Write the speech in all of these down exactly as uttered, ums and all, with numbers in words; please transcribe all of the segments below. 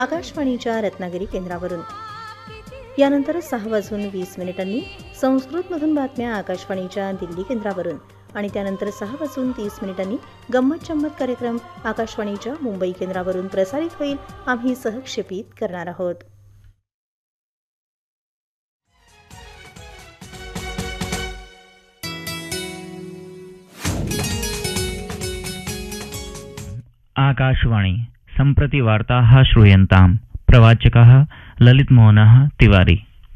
आकाशवाणीच्या रत्नागिरी केंद्रावरून. यानंतर सहा वाजून वीस मिनिटांनी संस्कृतमधून बातम्या आकाशवाणीच्या दिल्ली केंद्रावरून आणि त्यानंतर सहा वाजून तीस मिनिटांनी गंमत जम्मत कार्यक्रम आकाशवाणीच्या मुंबई केंद्रावरून प्रसारित होईल. आम्ही सहक्षेपित करणार आहोत. आकाशवाणी सम्प्रति वार्ताः श्रूयन्ताम्. प्रवाचकः ललितमोहनः तिवारी.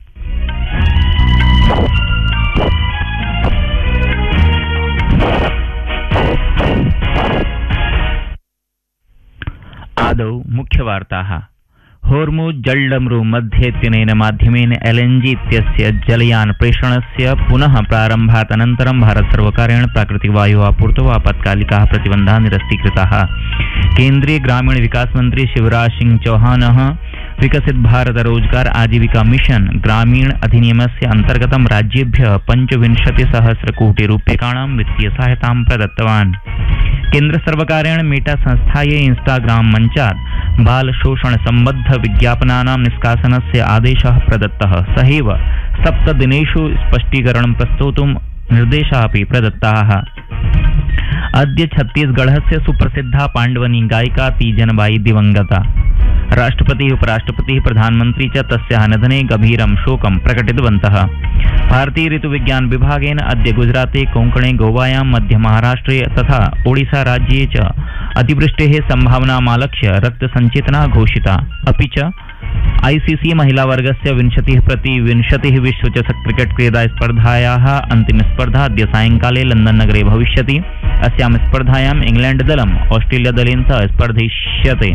आदौ मुख्यवार्ताः. होर्मुज़ जलडमरू मध्येत्यनेन माध्यमेन एलएनजी इत्यस्य जलयान प्रेषणस्य पुनः प्रारम्भात् अनन्तरं भारतसर्वकारेण प्राकृतिकवायोः आपूर्तौ आपत्कालिकाः प्रतिबन्धाः निरस्तीकृताः. केन्द्रीय ग्रामीण विकास मंत्री शिवराज सिंह चौहानः विकसित भारत रोजगार आजीविका मिशन ग्रामीण अधिनियमस्य अन्तर्गतं राज्येभ्यः पञ्चविंशतिसहस्र कोटि रूप्यकाणां वित्तीय सहायतां प्रदत्तवान्. केन्द्र सर्वकारेण मेटा संस्थायै इंस्टाग्राम मञ्चात् बाल शोषण सम्बद्ध विज्ञापनानां निष्कासनस्य आदेशः प्रदत्तः. सहैव सप्तदिनेषु स्पष्टीकरणं प्रस्तोतुं निर्देशाः अपि प्रदत्ताः. अद्य छत्तीसगढ़स्य सुप्रसिद्धा पाण्डवनी गायिका तीजनबाई दिवंगता. राष्ट्रपतिः उपराष्ट्रपतिः प्रधानमन्त्री च तस्याः निधने गभीरं शोकं प्रकटितवन्तः. भारतीय ऋतुविज्ञान विभागेन अद्य गुजराते कोङ्कणे गोवायां मध्यमहाराष्ट्रे तथा ओडिसा राज्ये च अतिवृष्टेः सम्भावनामालक्ष्य रक्तसञ्चेतना घोषिता. अपि च आईसीसी महिलावर्गस्य विंशतिः प्रति विंशतिः विश्वचषक क्रिकेट क्रीडा स्पर्धायाः अन्तिमस्पर्धा अद्य सायङ्काले लण्डन् नगरे भविष्यति. अस्यां स्पर्धायाम् इंग्लैण्ड दलम् ऑस्ट्रेलिया दलेन सह स्पर्धिष्यते.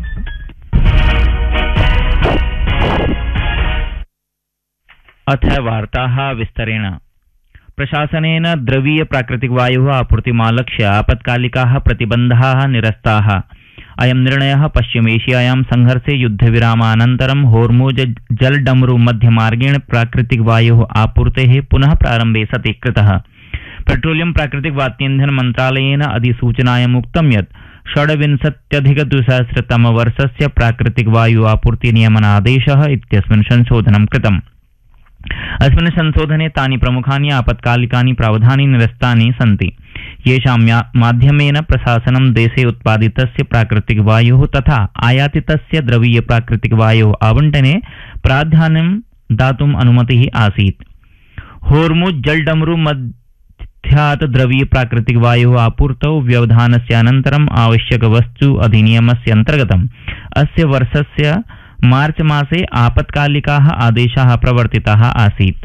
अथ वार्ताः विस्तरेण. प्रशासनेन द्रवीय प्राकृतिकवायोः आपूर्तिमालक्ष्य आपत्कालिकाः प्रतिबन्धाः निरस्ताः. अयं निर्णयः पश्चिमेशियायां संघर्षे युद्धविरामानन्तरं होर्मुज़ जलडमरू मध्यमार्गेण प्राकृतिकवायोः आपूर्तेः पुनः प्रारम्भे सति कृतः. पेट्रोलियम प्राकृतिक वात्यन्धन मन्त्रालयेन अधिसूचनायामुक्तं यत् षड्विंशत्यधिकद्विसहस्रतमवर्षस्य प्राकृतिकवायु आपूर्तिनियमनादेशः इत्यस्मिन् संशोधनं कृतम्. अस्मिन् संशोधने तानि प्रमुखानि आपत्कालिकानि प्रावधानानि निरस्तानि सन्ति, येषां माध्यमेन प्रशासनं देशे उत्पादितस्य प्राकृतिकवायोः तथा आयातितस्य द्रवीय प्राकृतिकवायोः आवण्टने प्राधान्यं दातुम् अनुमतिः आसीत्. होर्मुज़ जलडमरू मध्यात् द्रवीय प्राकृतिकवायोः आपूर्तौ व्यवधानस्य अनन्तरम् आवश्यकवस्तु अधिनियमस्य अन्तर्गतम् अस्य वर्षस्य मार्च मासे आपत्कालिकाः आदेशाः प्रवर्तिताः आसीत्.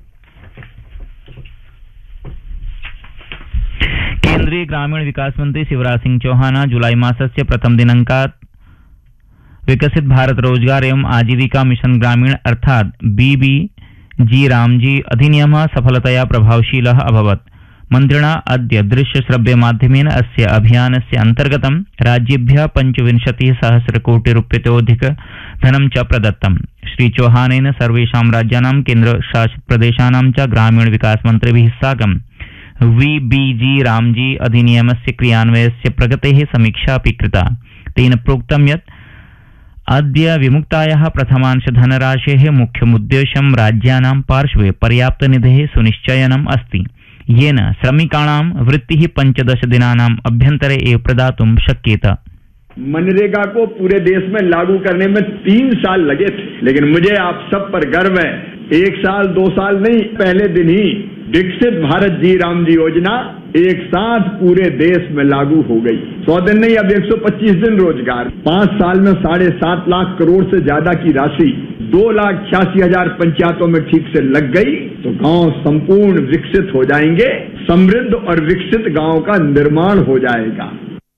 केन्द्रीय ग्रामीण विकास मंत्री शिवराज सिंह चौहान जुलाई मासस्य प्रथम दिनांकात् विकसित भारत रोजगार एवं आजीविका मिशन ग्रामीण अर्थात बीबीजी रामजी अधिनियमः सफलतया प्रभावशीलः अभवत्. मन्त्रिणा अद्य दृश्य श्रव्य माध्यमेन अस्य अभियानस्य अन्तर्गतं राज्येभ्यः पञ्चविंशतिः सहस्र कोटि रूप्यतोऽधिक धनं च प्रदत्तम्. श्री चौहानेन सर्वेषां राज्यानां केन्द्रशासित प्रदेशानां च ग्रामीण विकास मन्त्रिभिः साकं वीबीजी रामजी अधिनियमस्य क्रियान्वयस्य प्रगतेः समीक्षा अपि कृता. तेन प्रोक्तं यत् अद्य विमुक्तायाः प्रथमांश धनराशेः मुख्यमुद्देश्यं राज्यानां पार्श्वे पर्याप्तनिधेः सुनिश्चयनम् अस्ति, येन श्रमिकाणां वृत्तिः पंचदश दिनानाम् अभ्यन्तरे एव प्रदातुं शक्येत. मनरेगा को पूरे देश में लागू करने में तीन साल लगे थे, लेकिन मुझे आप सब पर गर्व है, एक साल दो साल नहीं, पहले दिन ही विकसित भारत जी राम जी योजना एक साथ पूरे देश में लागू हो गई. सौ दिन नहीं, अब एक सौ पच्चीस दिन रोजगार. पांच साल में साढ़े सात लाख करोड़ से ज्यादा की राशि दो लाख छियासी हजार पंचायतों में ठीक से लग गई, तो गांव संपूर्ण विकसित हो जाएंगे. समृद्ध और विकसित गांव का निर्माण हो जाएगा.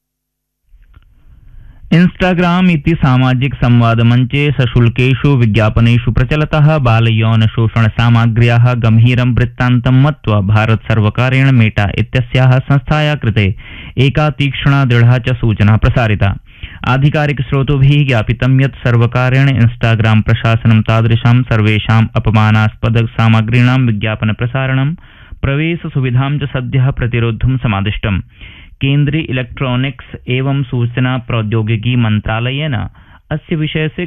इंस्टाग्राम इति सामाजिक संवाद मंचे सशुल्केषु विज्ञापनेषु प्रचलतः बालयौन शोषण सामग्र्याः गंभीरं वृत्तान्तं मत्वा भारत सर्वकारेण मेटा इत्यस्याः संस्थायाः कृते एका तीक्ष्णा दृढा च सूचना प्रसारिता. आधिकारिक स्रोतोभिः ज्ञापितं यत् सर्वकारेण इंस्टाग्राम प्रशासनं तादृशां सर्वेषाम् अपमानास्पद सामग्रीणां विज्ञापन प्रसारणं प्रवेश सुविधां च सद्यः प्रतिरोद्धुं समादिष्टम्. केन्द्रीय इलेक्ट्रॉनिक्स एवं सूचना प्रौद्योगिकी मंत्रालयेन अस्य विषयस्य